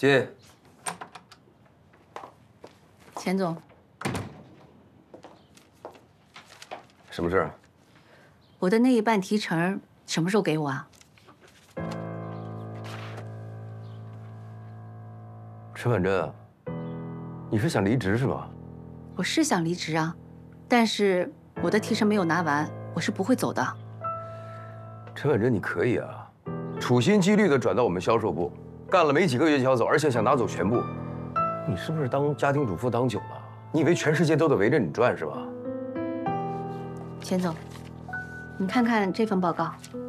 进。 钱总， 什么事？ 我的那一半提成什么时候给我啊？ 陈婉珍，你是想离职是吧？ 我是想离职啊，但是我的提成没有拿完，我是不会走的。 陈婉珍，你可以啊，处心积虑地转到我们销售部，干了没几个月就要走，而且想拿走全部。你是不是当家庭主妇当久了？你以为全世界都得围着你转是吧？ 钱总，你看看这份报告，